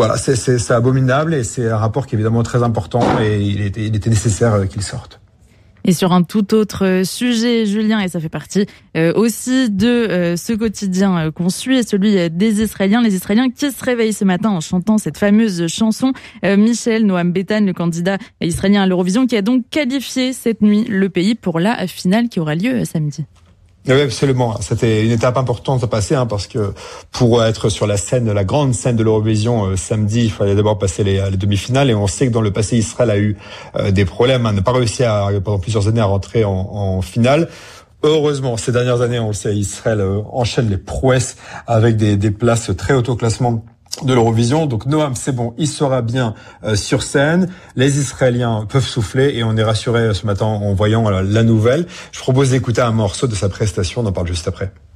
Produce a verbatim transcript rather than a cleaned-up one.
voilà, c'est, c'est, c'est abominable et c'est un rapport qui est évidemment très important et il était, il était nécessaire qu'il sorte. Et sur un tout autre sujet, Julien, et ça fait partie euh, aussi de euh, ce quotidien euh, qu'on suit, et celui des Israéliens, les Israéliens qui se réveillent ce matin en chantant cette fameuse chanson. Euh, Michel Noam Betan, le candidat israélien à l'Eurovision, qui a donc qualifié cette nuit le pays pour la finale qui aura lieu samedi. Oui, absolument. C'était une étape importante à passer, hein, parce que pour être sur la scène, la grande scène de l'Eurovision euh, samedi, il fallait d'abord passer les, les demi-finales. Et on sait que dans le passé, Israël a eu euh, des problèmes, hein, n'a pas réussi à, pendant plusieurs années à rentrer en, en finale. Heureusement, ces dernières années, on le sait, Israël euh, enchaîne les prouesses avec des, des places très haut au classement de l'Eurovision. Donc Noam, c'est bon, il sera bien euh, sur scène. Les Israéliens peuvent souffler et on est rassuré ce matin en voyant euh, la nouvelle. Je propose d'écouter un morceau de sa prestation, on en parle juste après.